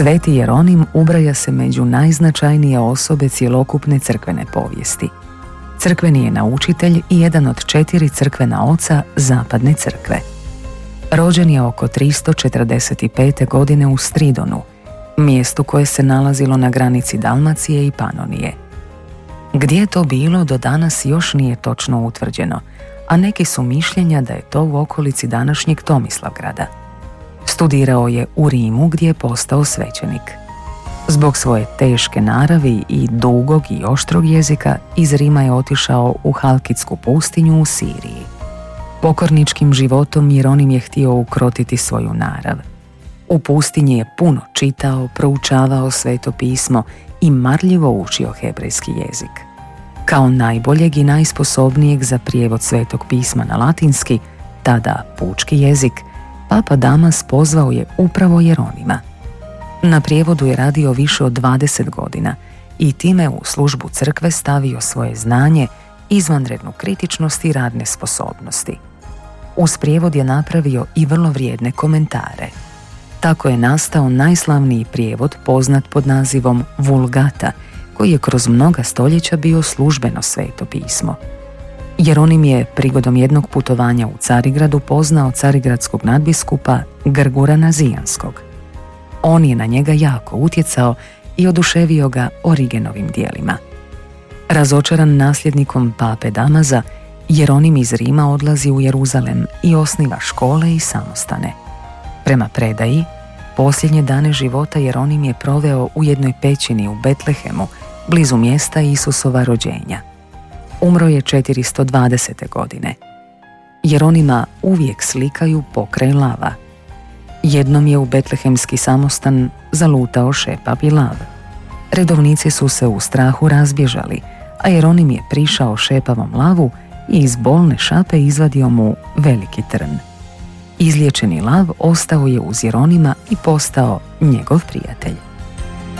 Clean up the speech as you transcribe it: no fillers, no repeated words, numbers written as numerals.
Sveti Jeronim ubraja se među najznačajnije osobe cjelokupne crkvene povijesti. Crkveni je naučitelj i jedan od 4 crkvena oca Zapadne crkve. Rođen je oko 345. godine u Stridonu, mjestu koje se nalazilo na granici Dalmacije i Panonije. Gdje je to bilo do danas još nije točno utvrđeno, a neki su mišljenja da je to u okolici današnjeg Tomislavgrada. Studirao je u Rimu gdje je postao svećenik. Zbog svoje teške naravi i dugog i oštrog jezika iz Rima je otišao u Halkitsku pustinju u Siriji. Pokorničkim životom Jeronim je htio ukrotiti svoju narav. U pustinji je puno čitao, proučavao Sveto pismo i marljivo učio hebrejski jezik. Kao najboljeg i najsposobnijeg za prijevod Svetog pisma na latinski, tada pučki jezik, Papa Damas pozvao je upravo Jeronima. Na prijevodu je radio više od 20 godina i time u službu crkve stavio svoje znanje, izvanrednu kritičnost i radne sposobnosti. Uz prijevod je napravio i vrlo vrijedne komentare. Tako je nastao najslavniji prijevod poznat pod nazivom Vulgata, koji je kroz mnoga stoljeća bio službeno Sveto pismo. Jeronim je prigodom jednog putovanja u Carigradu poznao carigradskog nadbiskupa Grgura Nazijanskog. On je na njega jako utjecao i oduševio ga Origenovim dijelima. Razočaran nasljednikom pape Damaza, Jeronim iz Rima odlazi u Jeruzalem i osniva škole i samostane. Prema predaji, posljednje dane života Jeronim je proveo u jednoj pećini u Betlehemu, blizu mjesta Isusova rođenja. Umro je 420. godine. Jeronima uvijek slikaju pokraj lava. Jednom je u betlehemski samostan zalutao šepav i lav. Redovnici su se u strahu razbježali, a Jeronim je prišao šepavom lavu i iz bolne šape izvadio mu veliki trn. Izliječeni lav ostao je uz Jeronima i postao njegov prijatelj.